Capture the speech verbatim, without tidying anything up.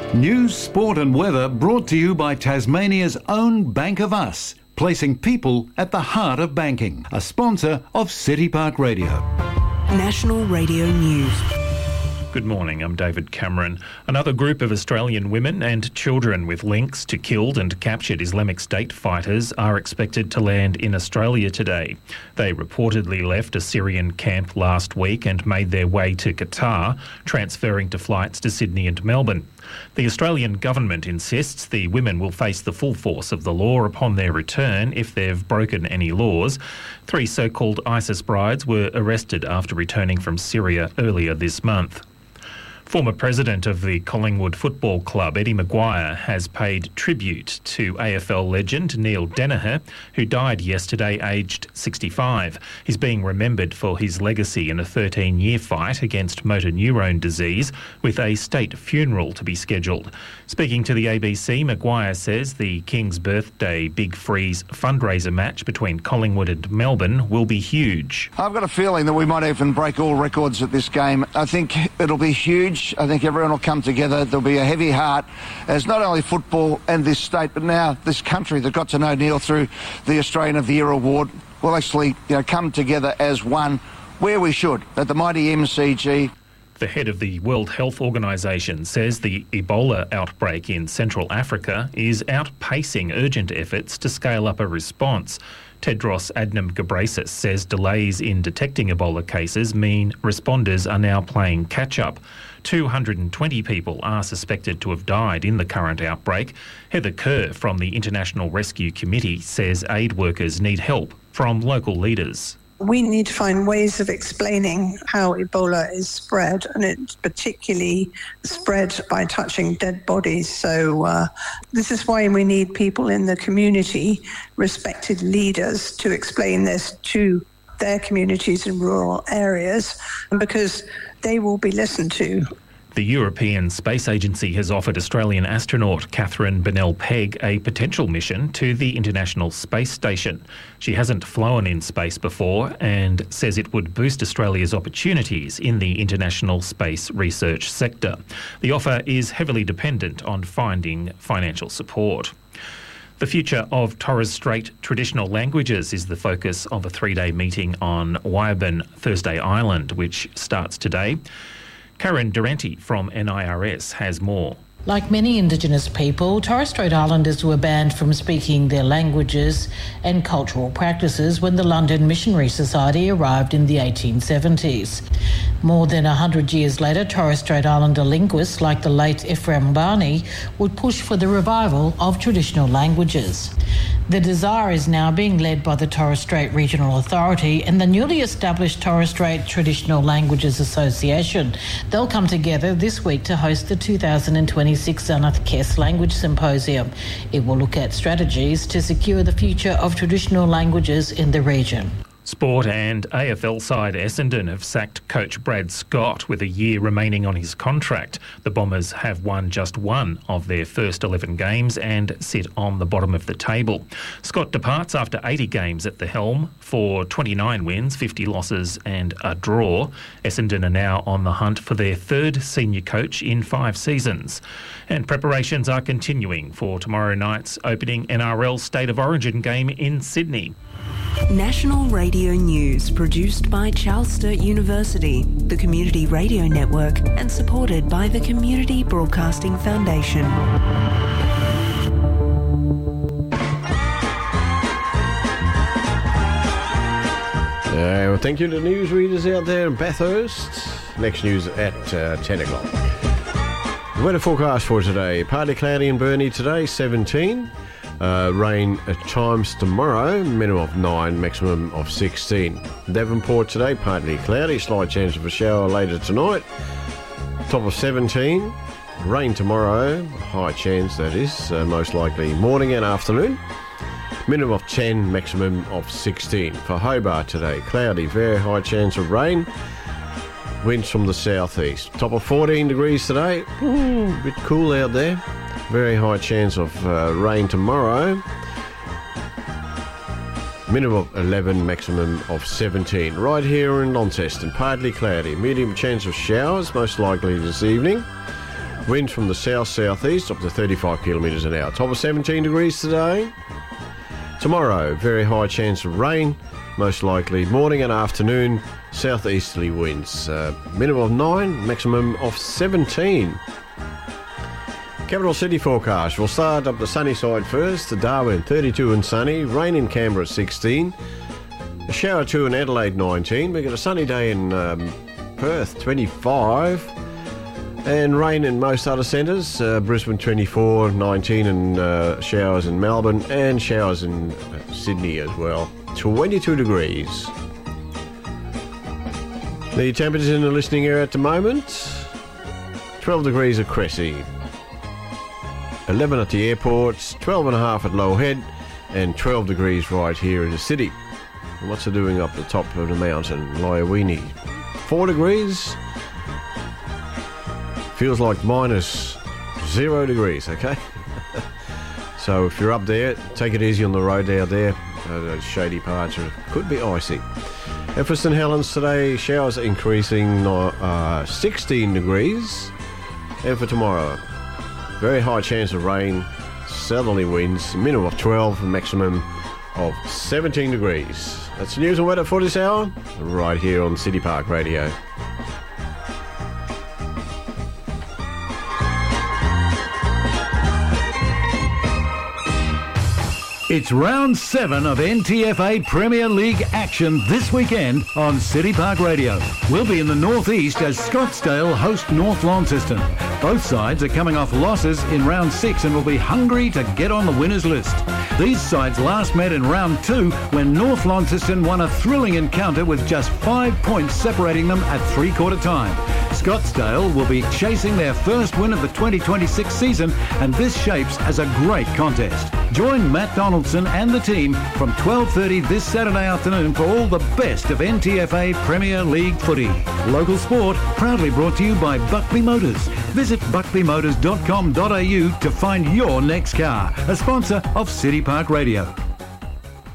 News, sport and weather brought to you by Tasmania's own Bank of Us, placing people at the heart of banking. A sponsor of City Park Radio. National Radio News. Good morning, I'm David Cameron. Another group of Australian women and children with links to killed and captured Islamic State fighters are expected to land in Australia today. They reportedly left a Syrian camp last week and made their way to Qatar, transferring to flights to Sydney and Melbourne. The Australian government insists the women will face the full force of the law upon their return if they've broken any laws. Three so-called ISIS brides were arrested after returning from Syria earlier this month. Former president of the Collingwood Football Club, Eddie Maguire, has paid tribute to A F L legend Neil Daniher, who died yesterday aged sixty-five. He's being remembered for his legacy in a thirteen-year fight against motor neurone disease, with a state funeral to be scheduled. Speaking to the A B C, Maguire says the King's Birthday Big Freeze fundraiser match between Collingwood and Melbourne will be huge. I've got a feeling that we might even break all records at this game. I think it'll be huge. I think everyone will come together. There'll be a heavy heart as not only football and this state, but now this country that got to know Neil through the Australian of the Year award will actually, you know, come together as one, where we should, at the mighty M C G. The head of the World Health Organization says the Ebola outbreak in Central Africa is outpacing urgent efforts to scale up a response. Tedros Adhanom Ghebreyesus says delays in detecting Ebola cases mean responders are now playing catch-up. two hundred twenty people are suspected to have died in the current outbreak. Heather Kerr from the International Rescue Committee says aid workers need help from local leaders. We need to find ways of explaining how Ebola is spread, and it's particularly spread by touching dead bodies. So uh, this is why we need people in the community, respected leaders, to explain this to their communities in rural areas, because they will be listened to. The European Space Agency has offered Australian astronaut Catherine Bennell-Pegg a potential mission to the International Space Station. She hasn't flown in space before and says it would boost Australia's opportunities in the international space research sector. The offer is heavily dependent on finding financial support. The future of Torres Strait traditional languages is the focus of a three-day meeting on Wayaban Thursday Island, which starts today. Karen Durante from N I R S has more. Like many Indigenous people, Torres Strait Islanders were banned from speaking their languages and cultural practices when the London Missionary Society arrived in the eighteen seventies. More than one hundred years later, Torres Strait Islander linguists like the late Ephraim Barney would push for the revival of traditional languages. The desire is now being led by the Torres Strait Regional Authority and the newly established Torres Strait Traditional Languages Association. They'll come together this week to host the two thousand twenty-six Zanath Kes Language Symposium. It will look at strategies to secure the future of traditional languages in the region. Sport and A F L side Essendon have sacked coach Brad Scott with a year remaining on his contract. The Bombers have won just one of their first eleven games and sit on the bottom of the table. Scott departs after eighty games at the helm for twenty-nine wins, fifty losses and a draw. Essendon are now on the hunt for their third senior coach in five seasons. And preparations are continuing for tomorrow night's opening N R L State of Origin game in Sydney. National Radio News, produced by Charles Sturt University, the Community Radio Network, and supported by the Community Broadcasting Foundation. Uh, well, thank you to news readers out there in Bathurst. Next news at uh, ten o'clock. The weather forecast for today: partly cloudy in Burnie today, seventeen. Uh, rain at times tomorrow, minimum of nine, maximum of sixteen. Devonport today, partly cloudy, slight chance of a shower later tonight, top of seventeen. Rain tomorrow, high chance that is, uh, most likely morning and afternoon. Minimum of ten, maximum of sixteen. For Hobart today, cloudy, very high chance of rain. Winds from the southeast. Top of fourteen degrees today. Ooh, a bit cool out there. Very high chance of uh, rain tomorrow. Minimum of eleven, maximum of seventeen. Right here in Launceston, partly cloudy. Medium chance of showers, most likely this evening. Wind from the south-southeast up to thirty-five kilometres an hour. Top of seventeen degrees today. Tomorrow, very high chance of rain, most likely morning and afternoon, southeasterly winds. Uh, minimum of nine, maximum of seventeen. Capital City forecast. We'll start up the sunny side first. Darwin, thirty-two and sunny. Rain in Canberra, sixteen. A shower two in Adelaide, nineteen. We get a sunny day in um, Perth, twenty-five. And rain in most other centres. Uh, Brisbane, twenty-four, nineteen, and uh, showers in Melbourne, and showers in uh, Sydney as well. twenty-two degrees. The temperatures in the listening area at the moment, twelve degrees at Cressy, eleven at the airport, twelve and a half at Low Head, and twelve degrees right here in the city. And what's it doing up the top of the mountain, Lyawini? four degrees. Feels like minus zero degrees, okay? So if you're up there, take it easy on the road out there. Uh, those shady parts are, could be icy. And for St Helens today, showers increasing uh, sixteen degrees. And for tomorrow, very high chance of rain, southerly winds, minimum of twelve, maximum of seventeen degrees. That's the news and weather for this hour, right here on City Park Radio. It's round seven of N T F A Premier League action this weekend on City Park Radio. We'll be in the northeast as Scottsdale host North Launceston. Both sides are coming off losses in round six and will be hungry to get on the winners list. These sides last met in round two when North Launceston won a thrilling encounter with just five points separating them at three-quarter time. Scottsdale will be chasing their first win of the twenty twenty-six season, and this shapes as a great contest. Join Matt Donaldson and the team from twelve thirty this Saturday afternoon for all the best of N T F A Premier League footy. Local sport proudly brought to you by Buckley Motors. Visit buckley motors dot com dot a u to find your next car, a sponsor of City Park Radio.